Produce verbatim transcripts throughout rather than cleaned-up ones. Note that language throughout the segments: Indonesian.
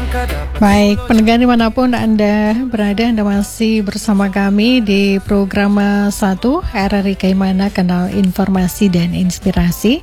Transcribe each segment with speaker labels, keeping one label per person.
Speaker 1: Baik, pendengar dimanapun Anda berada, Anda masih bersama kami di program satu R R I Kaimana, Kanal Informasi dan Inspirasi.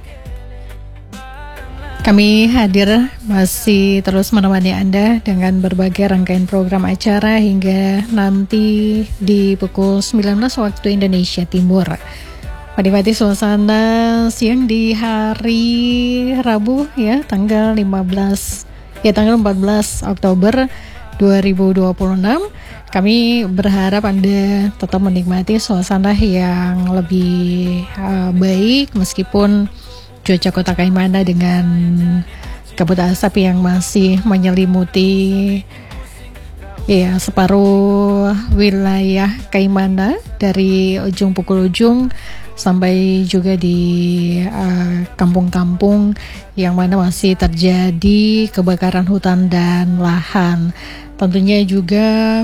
Speaker 1: Kami hadir masih terus menemani Anda dengan berbagai rangkaian program acara hingga nanti di pukul sembilan belas waktu Indonesia Timur. Menikmati suasana siang di hari Rabu ya, tanggal lima belas ya tanggal empat belas Oktober dua ribu dua puluh enam. Kami berharap Anda tetap menikmati suasana yang lebih uh, baik meskipun cuaca Kota Kaimana dengan kabut asap yang masih menyelimuti ya separuh wilayah Kaimana dari ujung pukul ujung sampai juga di uh, kampung-kampung yang mana masih terjadi kebakaran hutan dan lahan. Tentunya juga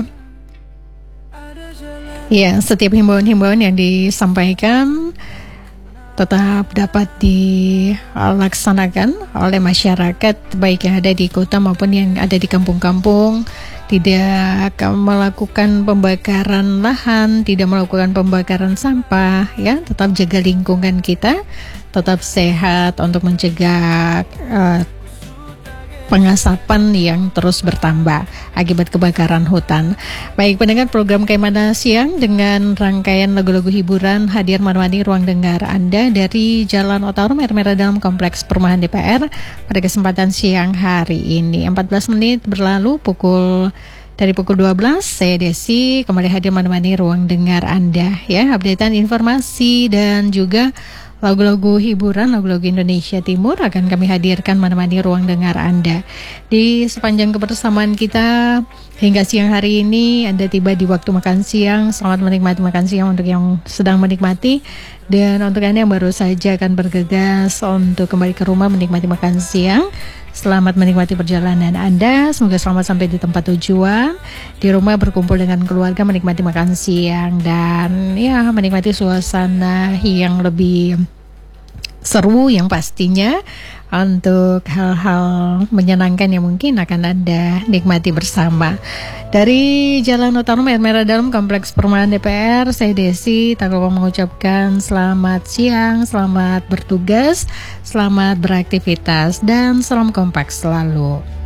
Speaker 1: ya setiap himbauan-himbauan yang disampaikan tetap dapat dilaksanakan oleh masyarakat baik yang ada di kota maupun yang ada di kampung-kampung. Tidak melakukan pembakaran lahan, tidak melakukan pembakaran sampah, ya, tetap jaga lingkungan kita, tetap sehat untuk mencegah uh, pengasapan yang terus bertambah akibat kebakaran hutan. Baik, pendengar program Kaimana Siang dengan rangkaian lagu-lagu hiburan hadir menemani ruang dengar Anda dari Jalan Otarum Air Merah dalam Kompleks Perumahan D P R pada kesempatan siang hari ini. empat belas menit berlalu pukul dari pukul dua belas, saya Desi kembali hadir menemani ruang dengar Anda ya, updatean informasi dan juga lagu-lagu hiburan, lagu-lagu Indonesia Timur akan kami hadirkan menemani ruang dengar Anda. Di sepanjang kebersamaan kita hingga siang hari ini, Anda tiba di waktu makan siang. Selamat menikmati makan siang untuk yang sedang menikmati. Dan untuk Anda yang baru saja akan bergegas untuk kembali ke rumah menikmati makan siang, selamat menikmati perjalanan Anda. Semoga selamat sampai di tempat tujuan. Di rumah berkumpul dengan keluarga menikmati makan siang dan ya menikmati suasana yang lebih seru yang pastinya untuk hal-hal menyenangkan yang mungkin akan Anda nikmati bersama. Dari Jalan Otarum Air Merah dalam Kompleks Perumahan D P R, saya Desi tak lupa mengucapkan selamat siang, selamat bertugas, selamat beraktivitas, dan salam kompak selalu.